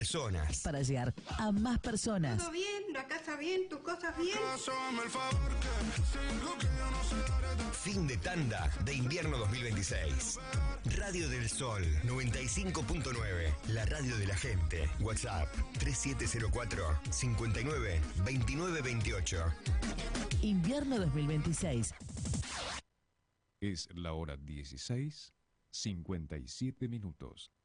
Personas. Para llegar a más personas. Todo bien, la casa bien, tus cosas bien. Fin de tanda de invierno 2026. Radio del Sol 95.9. La radio de la gente. WhatsApp 3704 59 29 28. Invierno 2026. Es la hora 16:57.